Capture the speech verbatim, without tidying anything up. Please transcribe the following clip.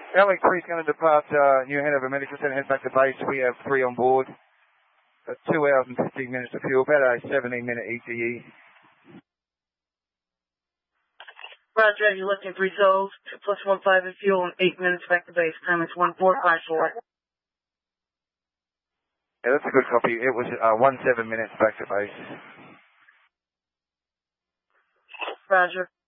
Alex three is going to depart uh, New Hanover Medical Centre, head back to base. We have three on board. Uh, two hours and fifteen minutes to fuel, about a seventeen minute E T E. Roger, you're looking at results, plus one five in fuel and eight minutes back to base. Time is one four five four. Yeah, that's a good copy. It was uh, one seven minutes back to base. Roger.